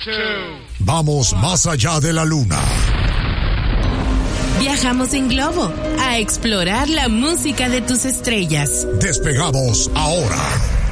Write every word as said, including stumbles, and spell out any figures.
two, vamos más allá de la luna. Viajamos en globo a explorar la música de tus estrellas. Despegamos ahora.